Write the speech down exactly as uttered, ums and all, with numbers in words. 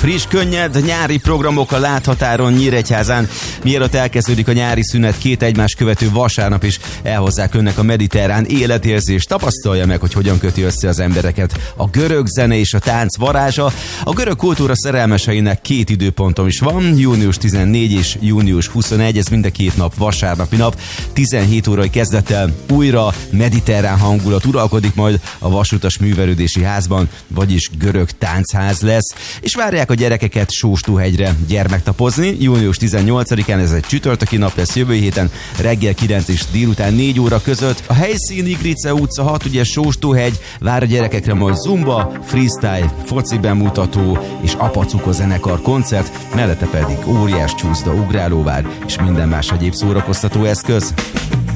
friss, könnyed nyári programok a Láthatáron Nyíregyházán. Mielőtt elkezdődik a nyári szünet, két egymás követő vasárnap is elhozzák önnek a mediterrán életérzést. Tapasztalja meg, hogy hogyan köti össze az embereket a görög zene és a tánc varázsa. A görög kultúra szerelmeseinek két időpontom is van, június tizennégy és június huszonegy, ez mind a két nap vasárnapi nap. tizenhét órai kezdettel újra mediterrán hangulat uralkodik majd a Vasutas Művelődési Házban, vagyis görög táncház lesz, és várják a gyerekeket Sóstóhegyre gyermektapozni. június tizennyolcadikán, ez egy csütörtöki nap lesz jövő héten, reggel kilenc és délután négy óra között. A helyszín Igrice utca hat, ugye Sóstóhegy, vár a gyerekekre majd zumba, freestyle, foci bemutató és Apacuka zenekar koncert, mellette pedig óriás csúszda, ugrálóvár és minden más egyéb szórakoztató eszköz.